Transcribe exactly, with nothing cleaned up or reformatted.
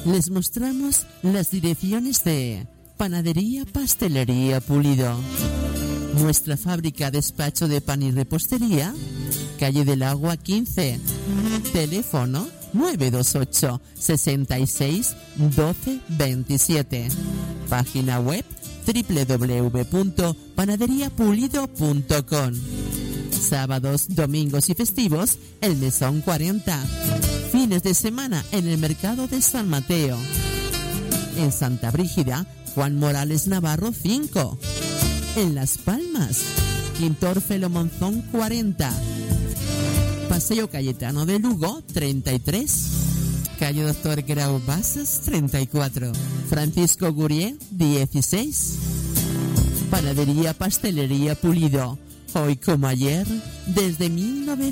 les mostramos las direcciones de Panadería Pastelería Pulido. Nuestra fábrica despacho de pan y repostería, calle del Agua quince. Teléfono nueve dos ocho, sesenta y seis, doce veintisiete. Página web doble u doble u doble u punto panadería pulido punto com. Sábados, domingos y festivos, el Mesón cuarenta. Fines de semana en el Mercado de San Mateo. En Santa Brígida, Juan Morales Navarro cinco. En Las Palmas, Quintor Felo Monzón cuarenta. Paseo Cayetano de Lugo treinta y tres. Calle Doctor Grau Basas treinta y cuatro. Francisco Gurié dieciséis. Panadería Pastelería Pulido. Hoy como ayer, desde mil novecientos